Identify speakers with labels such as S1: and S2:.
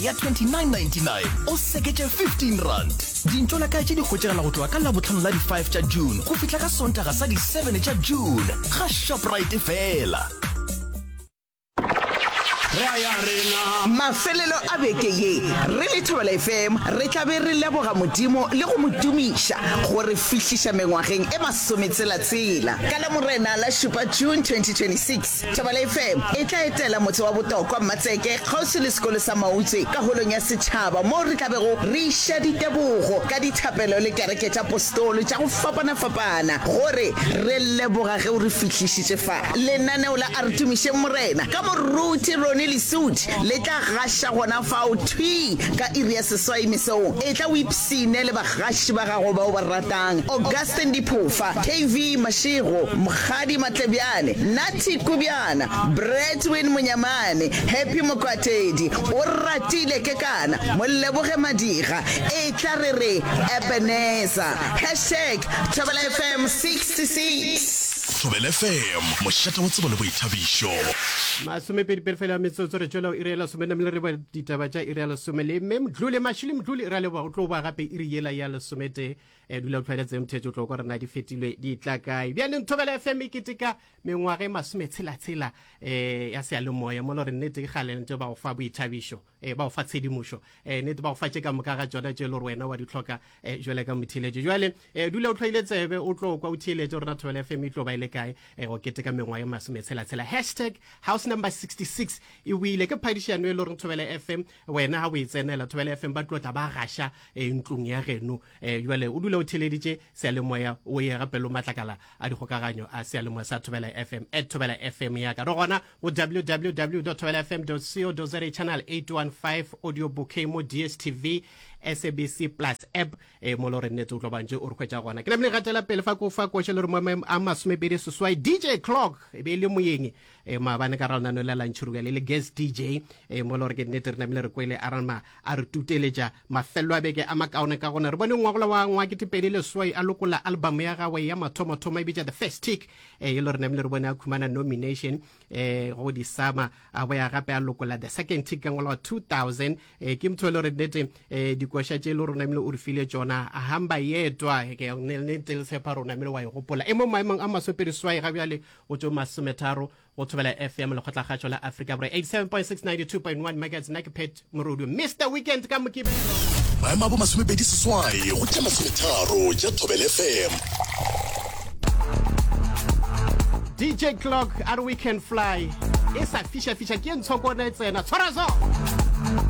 S1: ya 29.99 o sekete 15 rand. Dintho la ka tše di kgotšegela go tloga ka labotlhano la di 5 tša June go fihla ka sontaga sa di 7 tša June ga Shoprite fela.
S2: Mafelelo a beke ye re le Thobela FM re tla be re leboga modimo le go modumiša gore fihliša mengwageng e masometshela ka la morena la šupa June 2026. Thobela FM e tla etela motse wa botokwa Mmatseke kgauswi le sekolo sa Mautse ka holong ya setšhaba mo re tla bego re iša ditebogo ka dithapelo le kereke tša apostolo tša go fapana gore re leboga ge o re fihlišitše fa. Lenaneo la a re tumišeng morena ka moruti Ronnie Lesudi le tla gasha gona fao thwi ka iri ya seswai mesong e tla o ipsine le bagashi ba gago ba o ba ratang. Augustine Diphofa, KV Mashego, Mkhadi Matlebyane, Nati Kubiana, Bretwin Munyamane, Happy Mokwatedi, o ratile ke kana Moleboge Madiga e tla re Ebenezer #Thobela FM 66.
S1: Thobela FM mošata wa tsebo le boithabišo.
S3: Masome pedi perfela metsotso re tšwela iri ya lesome na mele re ba ditaba tša iri ya lesome le mme Mdluli Mashili Mdluli ra le ba o tlo ba gape iri yela ya lesomete dula o tlwaeletse mthetho o tlo go rena di fetilwe di tla kae bjale Thobela FM e keteka mengwaga e masometshela ya sealemoya mo lore nnete ke gale ntse ba go fa boithabišo ba go fa tshedimošo nnete ba go fa tše ka moka ga tšona tše le gore wena wa di tlhoka jwale ka motheletše jwale dula o tlwaeletsebe o tlo kwa o theeletše rona Thobela FM e tlo ba ile kae go keteka mengwaga e masometshela #house number 66 e wile ke phadišano e le gore Thobela FM wena ha o e tsenela Thobela FM ba tlotla ba gasha ntlong ya geno jwale o dula o theleditše sealemoya o ye gape lo matlakala a dikgokaganyo a sealemoya sa Thobela FM @Thobela FM ya ka re gona o www.thobelafm.co.za channel 815 audio bouquet mo DSTV SABC Plus app mo lore nnete o tlo bantše o re kgwetša gona ke le mne gatela pele fa ko koše le re mo a masomepedi seswai DJ Clock e be le moyeng maabane ka ralnano la lantšhuruka le guest DJ mo lore ke nnete re namile re kwele a rama a re tuteletša mafelelo a beke a makaone ka gona re bone ngwagola wa ngwaketepedi leswai a lokola album ya gagwe ya mathomathomo e bitša The First Tick e le re namile re bone a khumana nomination go disama a boya gape a lokola The Second Tick ka ngwaga wa 2000 ke motho e le re nnete dikoša tše le rona mele o re file tšona a hamba yetwa ke nnete le tshepa rona mele wa e gopola e mo maemong a masopedi swai ga bjale go tšo masometharo go Thobela FM le kgotlagatšo la Africa Borwa 87.6 92.1 megahertz nna ke Pet Morodio Mr Weekend ka mokibelo
S1: maemo a bo masomepedi seswai go tša masometharo tša Thobela FM.
S3: DJ Clock at Weekend Fly e sa fisha ke ntshokone tsena tshwara zo